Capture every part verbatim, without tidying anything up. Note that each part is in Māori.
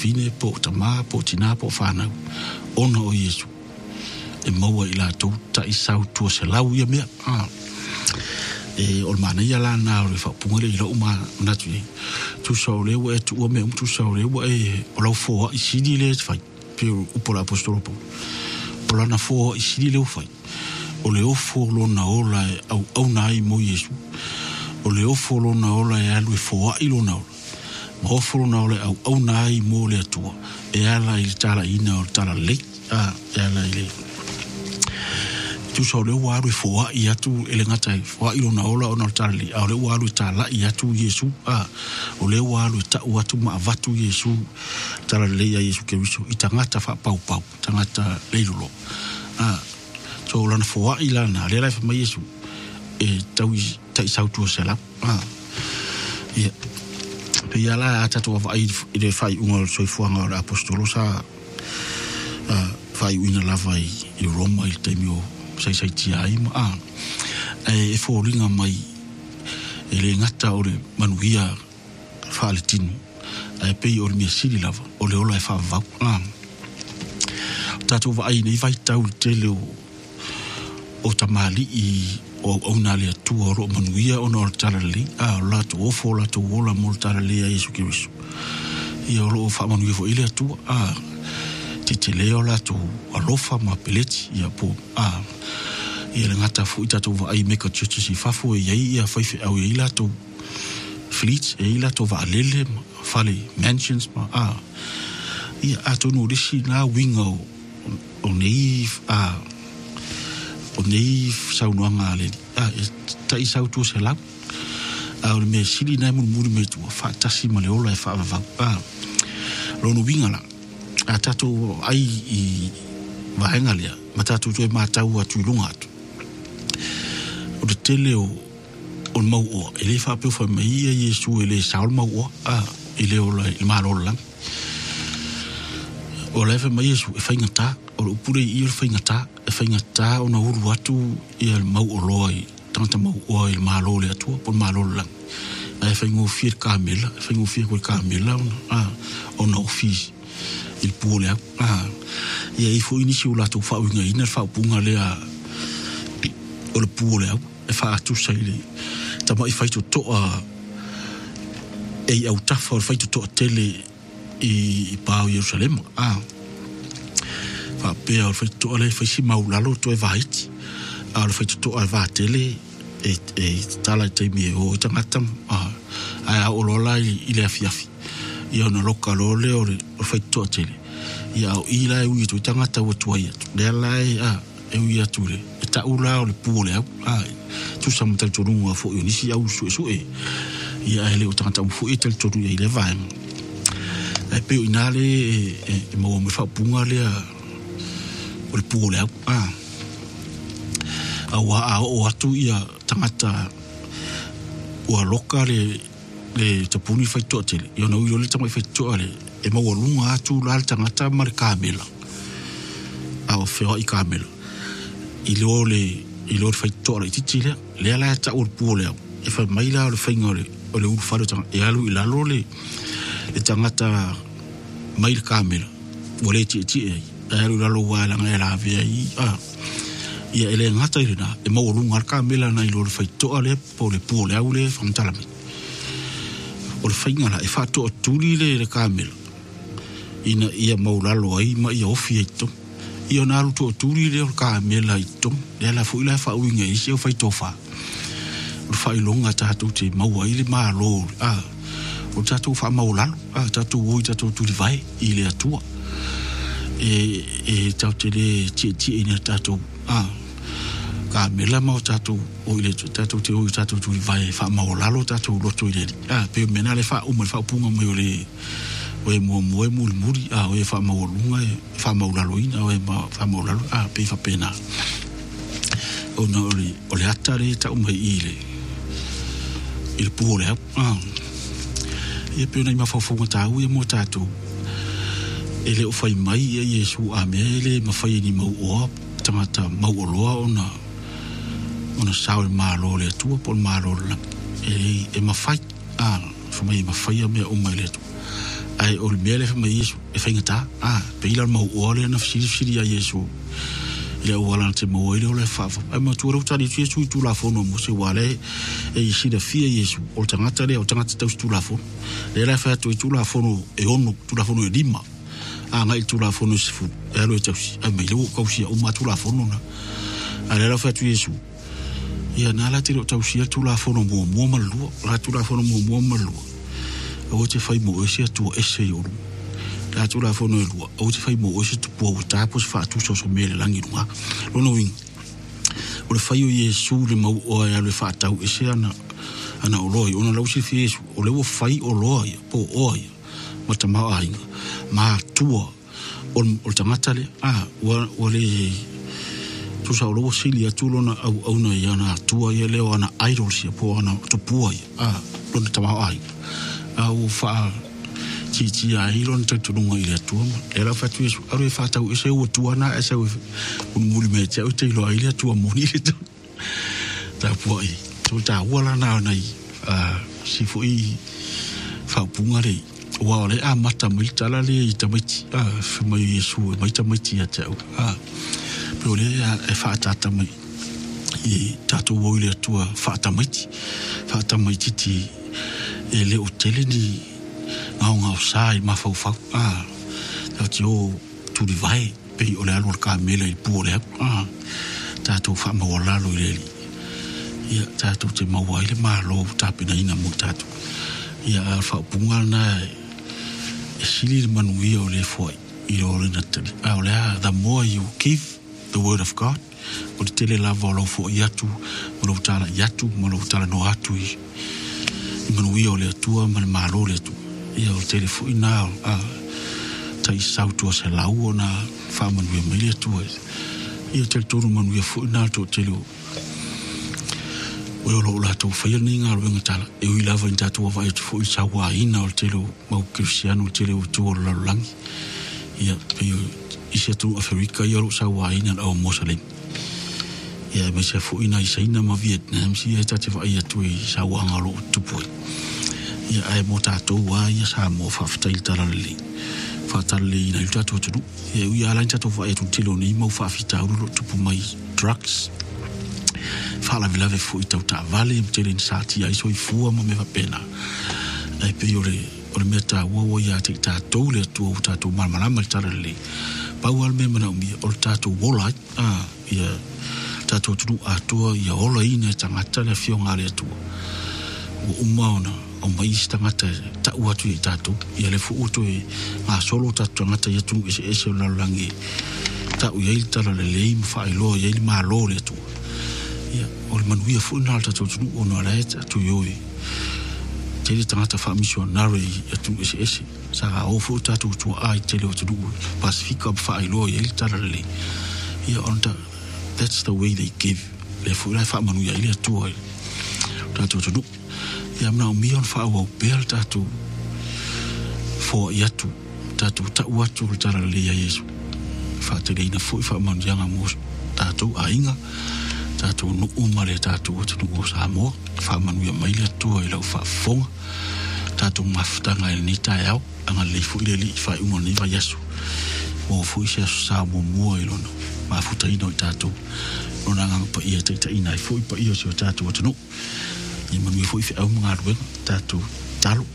fine po tama po tina po fana ona o Yesu e maua ila to ta isau tu se lau ia mea ah e o mana ia la na o fa pungere ila uma na tu tu so le o tu o me tu so le o e o la fo i sidi le fa pe o por apostolo po por na fo i sidi le o fa o le o fo lo na o la au au na i mo Yesu o le o fo lo na o la e alu fo i lo na o fo na o le au au na i mo le tu e ala il tala ina o tala le ah e ala ile tu so le waru fo i atu ele ngata fo i lo na ola ona tali a le waru tala i atu Yesu a o le waru ta watu ma vatu Yesu tala le ya Yesu ke wiso i tangata fa pau pau tangata le lo a so la fo i la na le la fa ma Yesu e tau tai sau tu sela a ia pe ya la ata to va i de fai un so fo nga apostolo sa a fai una lava i Roma il temio sai sai tia i ma e fo ringa mai e le ngata o le manuia fa le tinu e pe o le mia sili lava o le ola e fa va ah tato va ai nei vai tau te le o tamali i o ona le tu o ro manuia o no tarali a la to o fo la to o la mo tarali a Yesu Kristo i o lo fa manuia fo ile tu a ti te leo la tu alofa ma peleti ia po a ia le ngata fu ita tu va ai meka chuchu si fafu e ia ia fai au ia tu fleet e ia tu va lele fale mansions ma a ia atu no risi na wingo o nei a o nei sau no ngale a ta i sau tu se la a o me sili na mu mu me tu fa tasi ma le ola e fa va a lo no winga la a tatu ai i vahenga lea ma tatu tu e matau atu i lunga atu o te tele o o mau oa e le whapeo whai mai ia Yesu e le saul mau oa a e le ola i maa rola lang o le whai mai Yesu e whainga tā o le upure i o le whainga tā e whainga tā o na uru atu i le mau o loa i tangata mau oa i le maa rola atua po le maa rola lang a e whainga o whir kāmela e whainga o whir koe kāmela o na ofisi il pole ah ia i fo inisi o lato fa winga ina fa punga le a o le pole e fa tu sai le tama i fai to to a e au ta fa fai to to tele i pa Jerusalem ah fa pe o fai to le fai si maulalo to e vai a le fai to a va tele e e tala te mi o tangata ah a o lola i le afiafi ia na loka lole o le fai to tele ia o ila e ui tu tangata o tuai atu le alai a e ui atu le e ta ula o le pule au ai tu sa mata torunga fo i nisi au su su e ia ele o tangata o fo i tel toru i le vai e pe o inale e mo me fa punga le o le pule au a a wa o atu ia tangata o loka le le tapuni fai to tele yo no yo le tamai fai to ale e mo lunga atu la tangata mar kamela a o feo i kamela i lo le i lo fai to le titile le ala ta o pole e fa mai la le fai ngore o le u fa le tanga e alu i la lo le le tangata mai kamela o le ti ti e alu la lo wa la ngai la via i a ia ele ngata i na e mo lunga kamela na i lo fai to ale po le pole au le fantala o le whainga la e whato o turi le le kāmela. Ina ia maulalo ai ma ia ofi ai tom. Ia naru to o turi le o kāmela ai tom. Le ala fu ila e whauinga isi o whaito wha. O le whailonga tātou te maua i le maa lō. Ah, o tātou wha maulalo. Ah, tātou oi tātou turi vai i le atua. E, e tau te le tia tia ina tātou. Ah, kāmela mau tātou o ile tātou te oi tātou turi vai wha maulalo tātou loto i le. Ah, peo mena le wha umar wha upunga mai o le o e mua mua e muri muri. Ah, o e wha maulunga e wha maulalo ina o e wha maulalo. Ah, pe wha pena. O na o le, o le ata le ta umai i le i le puo le hau. Ah, ia peo nei mawhawhunga tāu e mua tātou. E le o whai mai e Yesu a mea le mawhai ni mau oa tangata mau o loa o na ona sao le malo le atua po le malo le e, e mawhai. Ah, whamai e mawhai a mea o mai le atua. ai o le mele fa mai Yesu e fa ngata ah pe ila mau ole na fili fili ya Yesu ile wala te mo ile ole fa ai ma tu rota di Yesu tu la fono mo se wale e isi da fia Yesu o tangata le o tangata tau tu la fono le la fa tu tu la fono e onu tu la fono e lima a ngai tu la fono se fu e alo tau si ai mai lo ka si o ma tu la fono na ale la fa tu Yesu ia na la te tau si tu la fono mo mo malu la tu la fono mo mo malu o te fai mo ese tu ese yo la tu la fono e lua o te fai mo ese tu po ta po fa tu so so mele langi lua lo no wing o le fai o Yesu le mau o ya le fa tau ese ana ana o loi ona lau si fi Yesu o le o fai o loi po o ya ma ta ma ai ma tu o o tangata le a o le tu sa o lo sili tu lona au au na ya na tu ya le ona idol si po ana tu po ya a lo ta ma ai au fa ti ti ai lon te tunga ile tu era fa tu aro fa ta ese o tu ana ese un muli me te o te lo ile tu mo ni le ta po ai tu ta wala na na a si fo i fa punga le wa le a mata mi tala le i ta mai a fa mai Yesu mai ta mai ti a te a pero le e fa ta ta mai i ta tu wo ile tu fa ta mai fa ta mai ti ti e le o tele ni ngau ngau sai ma fau fau ah ta tio tu di vai pe o le alo ka mele i pu le ah ta tu fa ma wala lo le ia ta tu te ma wai le ma lo ta pe na ina mo ta tu ia fa punga na e sili manui o le foi i lo le natali ah le the more you give the word of God o le tele la volo fo yatu mo lo tala yatu mo lo tala no atu i manui o le tua ma le malo le tu ia o telefo ina a tai sautu se lau na fa manui me le tu ia te tonu manui fo ina to telo o lo la to fa ni nga lo ngata e wi lava nta to va e fo i sawa ina o telo ma o cristiano telo tu o la langi ia pe i se tu Afrika ia lo sawa ina o mosalim ia me se fo ina i saina ma Vietnam si e tate va ia tu i sawa ngalo tu po ia ai mo tato wa ia sa mo fa fatal tarali fatali na luta to tu ia ia la tato va e tu tilo ni mo fa fita ru tu po mai drugs fa la vila ve fo i tauta vale im tele sati ai so i fu mo me va pena ai pe ore ore meta wo wo ia te tato le tu tato mal mal mal tarali pa wal me mana mi o tato wola ah ia tato tu atua ia ola ina tangata le fio ngale tu o umauna o mai tangata ta uatu i tato ia le fu utu e ma solo tato tangata ia tu ese ese la langi ta u ia tala le le fa ilo ia ma lo le tu ia o le manuia fu na tato tu o no la tu yoi te tangata fa missionary ia tu ese ese sa o fu tato tu ai te le tu Pacifica fa ilo ia tala le ia onta that's the way they give le fu la fa manu ya ile tu ai tato tu ya mna mi on fa o bel tato fo ya tu tato ta wa tu tara le ya Yesu fa te ina fu fa manu ya mo tato ainga tato no umale tato tu no sa mo fa manu ya mai le tu ai la fa fo tato mafta ngai ni ta ya anga le fu ile li fa umo ni va Yesu o fu se sa mo mo ilo no ma futa ino tato ona nga pa ia te ina foi pa ia so tato tu no i manu foi fe au mga rueng tato talo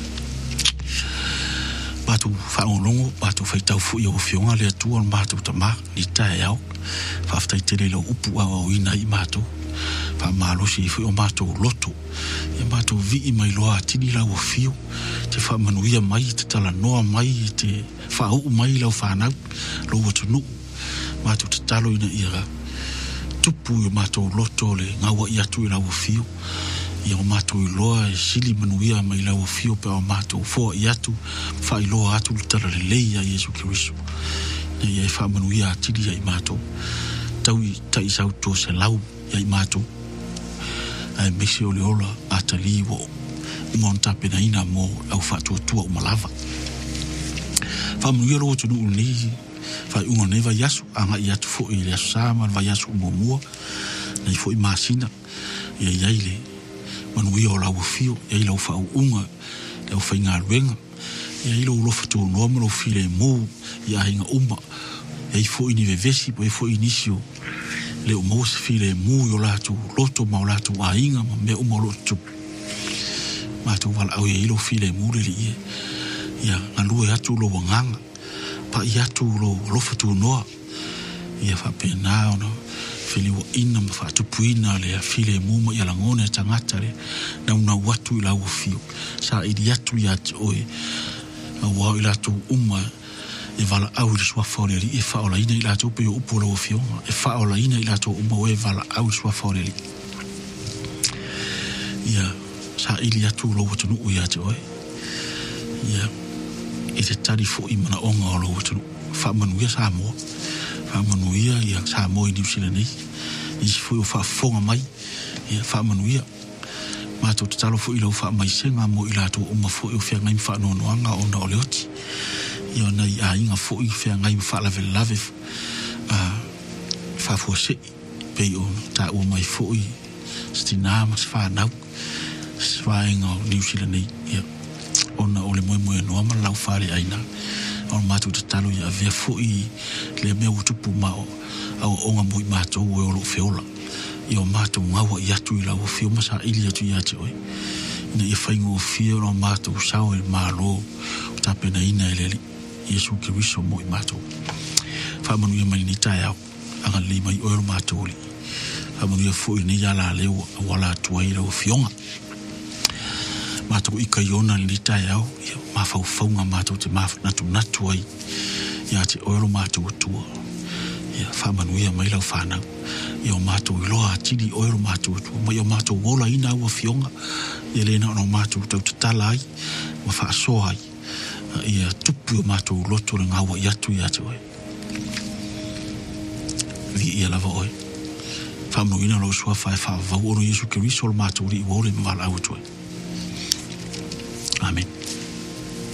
patu fa on longo patu fa tau fu ia o fionga le tu on patu tama ni ta ya fa fta te le upu o ina i mato fa malo si fu o mato loto ia mato vi i mai loa tini la o fio te fa manu ia mai te tala noa mai te fa u mai la fa na lo o tu no mato te talo ina ira tupu i mato loto le ngawa ia tu i la o fio ia o mato i loa e sili manuia mai la o fio pe o mato fo ia tu fa i loa atu tala le leia Yesu Kirisu na ia fa manuia atili i mato tau i ta i sauto se lau ia i mato ai mesi o le ola atali wo monta pena ina mo au fa tu tu o malava fa manuia lo tu ni fa unga neva yasu anga ia tu fo i le sama va yasu mo mo na i fo i masina ia ia ile manu ia o la fio ia ila fa unga le fa inga ruenga ia ilo ulofa tu no mo file mo ia hinga uma e fo ini vevesi po e fo inisio le o mo se file mo yo la tu loto ma la tu a inga ma me uma loto ma tu wala au ia ilo file mo le ia ia ngalu e atu lo wanganga pa ia tu lo lofa tu no ia fa pena no fili wa ina ma fa tu puina le file mo ma ia langone tangata le na una watu la ufio sa idi atu ya oi wa ila tu umma e vala au le sua fauleli e fa ola ina ila tu pe upo lo ufio e fa ola ina ila tu umma we vala au sua fauleli ia sa ili atu lo watu nu ya oi ia e te tari fo i mana onga o lo watu fa manu ia sa mo fa manu ia ia sa mo i New Zealand nei i si fo fa fonga mai ia fa manu ia ma to talo fo ilo fa mai senga mo ila to umma fo i fia ngai fa no no anga ona o leoti io nei a inga fo i fia ngai fa la vel lave a fa fo se pe o ta o mai fo i stina mas fa nau swainga New Zealand nei ia ona o le mo mo no ma lau fa le aina o ma to talo ia ve fo i le me o tupu ma o onga mo i ma to o lo feola io mato ngawa ia tu ila o fio masa ili atu ia te oi ina ia whaingo o fio no mato sao e malo tape na ina eleli Yesu Kiriso mo i mato whamanu ia mani ni tae au anga lima i oero mato oli whamanu ia fo i ni ala leo a wala atua ila o fionga mato i ka iona ni tae au ia mawhau whaunga mato te mawh natu natu ai ia te oero mato atua ia whamanu ia mailau whanau ia o mātou i loa atiri oero mātou atua ma ia o mātou wola ina ua fionga ia lena ono mātou tau tatala ai ma whaasoa ai ia tupu o mātou loto le ngawa i atu i atu ai vi ia lava oi whamnu ina lo sua whae wha vau ono Yesu Kiriso o mātou ri i wole me wala au atu ai Amen.